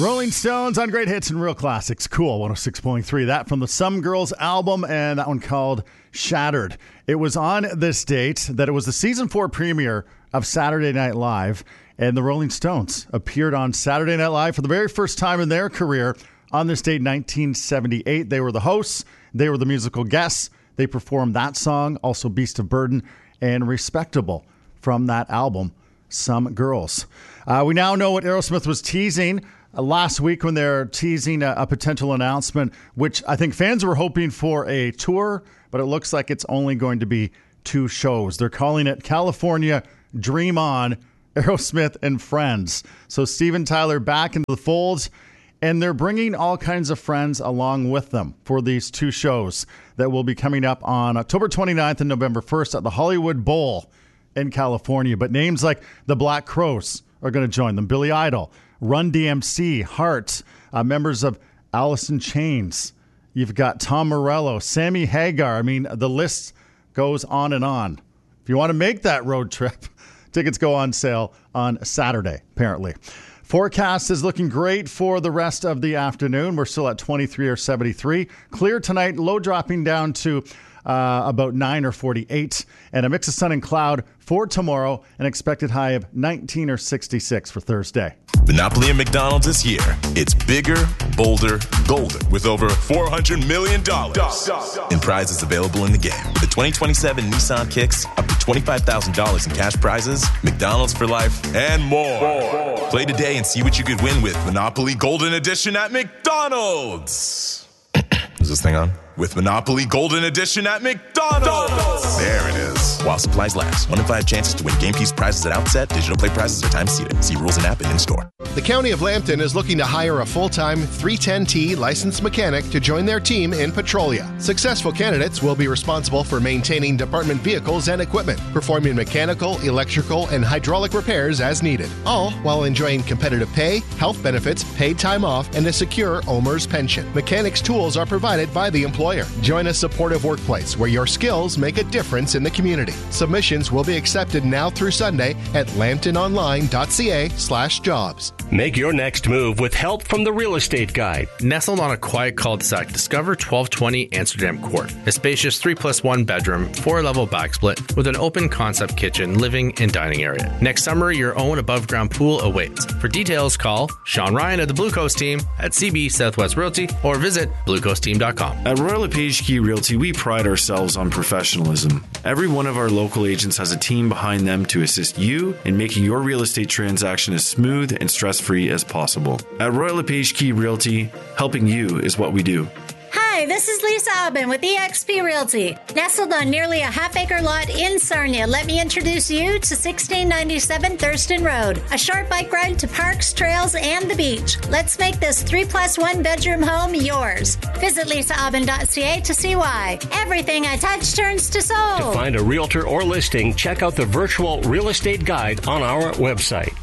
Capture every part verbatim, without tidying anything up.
Rolling Stones on Great Hits and Real Classics. Cool, one oh six point three. That from the Some Girls album, and that one called Shattered. It was on this date that it was the season four premiere of Saturday Night Live, and the Rolling Stones appeared on Saturday Night Live for the very first time in their career on this date, nineteen seventy-eight. They were the hosts. They were the musical guests. They performed that song, also Beast of Burden, and Respectable from that album, Some Girls. Uh, we now know what Aerosmith was teasing uh, last week when they're teasing a, a potential announcement, which I think fans were hoping for a tour, but it looks like it's only going to be two shows. They're calling it California Dream On, Aerosmith and Friends. So Steven Tyler back into the folds, and they're bringing all kinds of friends along with them for these two shows that will be coming up on October twenty-ninth and November first at the Hollywood Bowl in California. But names like the Black Crowes are going to join them. Billy Idol, Run D M C, Heart, uh, members of Alice in Chains. You've got Tom Morello, Sammy Hagar. I mean, the list goes on and on. If you want to make that road trip, tickets go on sale on Saturday, apparently. Forecast is looking great for the rest of the afternoon. We're still at twenty-three or seventy-three. Clear tonight, low dropping down to uh, about nine or forty-eight. And a mix of sun and cloud for tomorrow. An expected high of nineteen or sixty-six for Thursday. Monopoly and McDonald's is here. It's bigger, bolder, golden with over four hundred million dollars in prizes available in the game. With the twenty twenty-seven Nissan Kicks, up to twenty-five thousand dollars in cash prizes, McDonald's for life, and more. more. Play today and see what you could win with Monopoly Golden Edition at McDonald's. Is this thing on? With Monopoly Golden Edition at McDonald's. There it is. While supplies last. One in five chances to win game piece prizes at outset. Digital play prizes are time seated. See rules and app and in-store. The County of Lambton is looking to hire a full-time three ten T licensed mechanic to join their team in Petrolia. Successful candidates will be responsible for maintaining department vehicles and equipment, performing mechanical, electrical, and hydraulic repairs as needed, all while enjoying competitive pay, health benefits, paid time off, and a secure O M R S pension. Mechanics tools are provided by the employer. Join a supportive workplace where your skills make a difference in the community. Submissions will be accepted now through Sunday at lambtononline.ca slash jobs. Make your next move with help from the Real Estate Guide. Nestled on a quiet cul-de-sac, discover twelve twenty Amsterdam Court, a spacious three plus one bedroom, four-level backsplit with an open concept kitchen, living, and dining area. Next summer, your own above-ground pool awaits. For details, call Sean Ryan of the Blue Coast team at C B Southwest Realty or visit blue coast team dot com. At Royal LePage Key Realty, we pride ourselves on professionalism. Every one of our local agents has a team behind them to assist you in making your real estate transaction as smooth and stress-free as possible. At Royal LePage Key Realty, helping you is what we do. Hi, this is Lisa Aubin with E X P Realty. Nestled on nearly a half-acre lot in Sarnia, let me introduce you to sixteen ninety-seven Thurston Road, a short bike ride to parks, trails, and the beach. Let's make this three plus one bedroom home yours. Visit lisa aubin dot c a to see why. Everything I touch turns to sold. To find a realtor or listing, check out the virtual real estate guide on our website.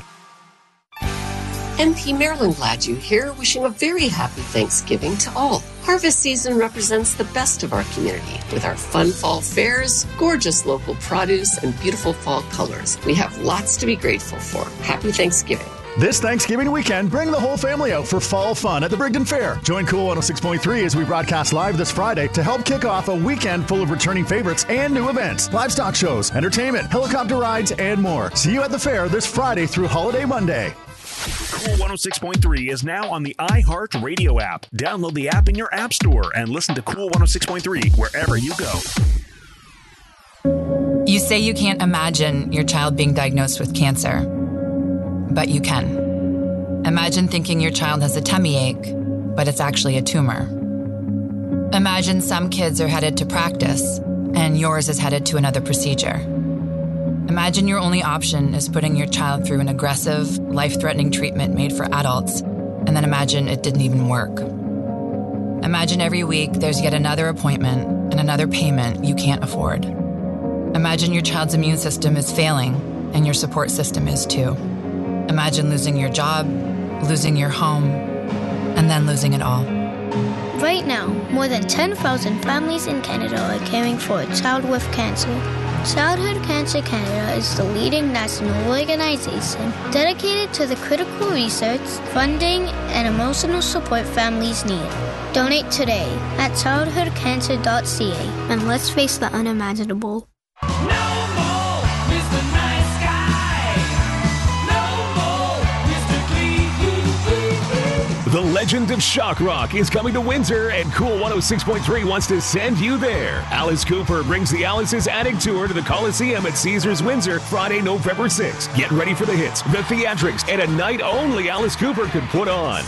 M P Marilyn Gladue here, wishing a very happy Thanksgiving to all. Harvest season represents the best of our community with our fun fall fairs, gorgeous local produce, and beautiful fall colors. We have lots to be grateful for. Happy Thanksgiving. This Thanksgiving weekend, bring the whole family out for fall fun at the Brigden Fair. Join Cool one oh six point three as we broadcast live this Friday to help kick off a weekend full of returning favorites and new events, livestock shows, entertainment, helicopter rides, and more. See you at the fair this Friday through Holiday Monday. Cool one oh six point three is now on the iHeart Radio app. Download the app in your app store and listen to Cool one oh six point three wherever you go. You say you can't imagine your child being diagnosed with cancer, but you can. Imagine thinking your child has a tummy ache, but it's actually a tumor. Imagine some kids are headed to practice and yours is headed to another procedure. Imagine your only option is putting your child through an aggressive, life-threatening treatment made for adults, and then imagine it didn't even work. Imagine every week there's yet another appointment and another payment you can't afford. Imagine your child's immune system is failing, and your support system is too. Imagine losing your job, losing your home, and then losing it all. Right now, more than ten thousand families in Canada are caring for a child with cancer. Childhood Cancer Canada is the leading national organization dedicated to the critical research, funding, and emotional support families need. Donate today at childhood cancer dot c a and let's face the unimaginable. The Legend of Shock Rock is coming to Windsor, and Cool one oh six point three wants to send you there. Alice Cooper brings the Alice's Attic Tour to the Coliseum at Caesars Windsor Friday, November sixth. Get ready for the hits, the theatrics, and a night only Alice Cooper could put on.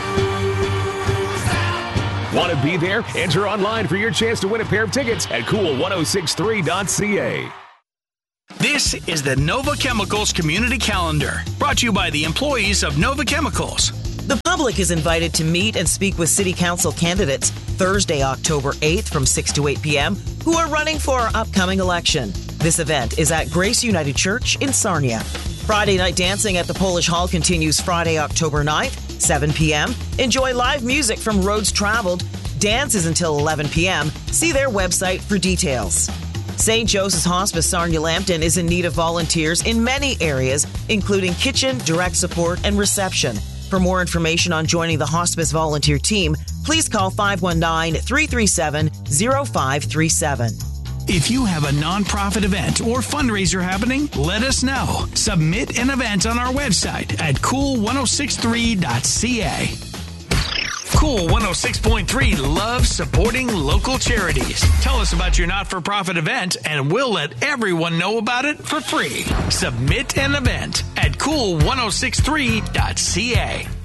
Want to be there? Enter online for your chance to win a pair of tickets at cool ten sixty-three dot c a. This is the Nova Chemicals Community Calendar, brought to you by the employees of Nova Chemicals. The public is invited to meet and speak with City Council candidates Thursday, October eighth from six to eight p.m. who are running for our upcoming election. This event is at Grace United Church in Sarnia. Friday night dancing at the Polish Hall continues Friday, October ninth, seven p.m. Enjoy live music from Roads Traveled. Dance is until eleven p.m. See their website for details. Saint Joseph's Hospice Sarnia Lambton is in need of volunteers in many areas, including kitchen, direct support, and reception. For more information on joining the hospice volunteer team, please call five one nine, three three seven, zero five three seven. If you have a nonprofit event or fundraiser happening, let us know. Submit an event on our website at cool ten sixty-three dot c a. Cool one oh six point three loves supporting local charities. Tell us about your not-for-profit event, and we'll let everyone know about it for free. Submit an event at cool ten sixty-three dot c a.